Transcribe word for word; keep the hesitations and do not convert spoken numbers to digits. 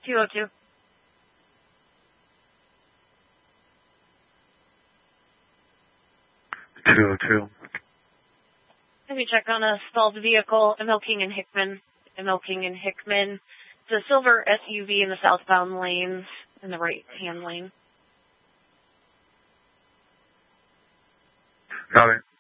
two oh two. two oh two. Have you check on a stalled vehicle, M L King and Hickman. M L King and Hickman. It's a silver S U V in the southbound lanes, in the right-hand lane. Got it.